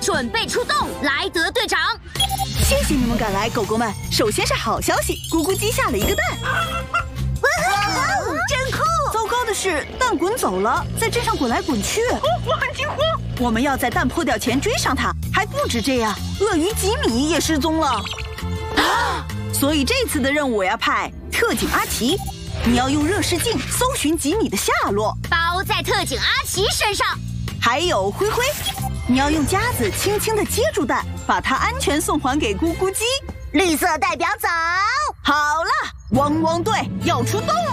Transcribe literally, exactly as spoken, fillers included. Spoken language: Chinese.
准备出动，莱德队长。 谢谢你们赶来，狗狗们。首先是好消息，咕咕鸡下了一个蛋。 哇，真酷！ 糟糕的是，蛋滚走了，在镇上滚来滚去。 哦，我很惊慌。 我们要在蛋破掉前追上它，还不止这样，鳄鱼吉米也失踪了。啊！所以这次的任务我要派特警阿奇，你要用热视镜搜寻吉米的下落， 包在特警阿奇身上。 还有灰灰，你要用夹子轻轻地接住蛋，把它安全送还给咕咕鸡。 绿色代表走。 好了，汪汪队要出动了。